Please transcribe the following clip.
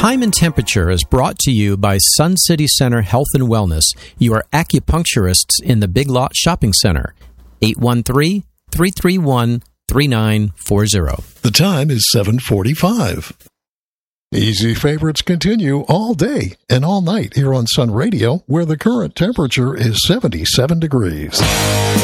Time and Temperature is brought to you by Sun City Center Health and Wellness, your acupuncturists in the Big Lot Shopping Center. 813-331-3940. The time is 7:45. Easy favorites continue all day and all night here on Sun Radio, where the current temperature is 77 degrees.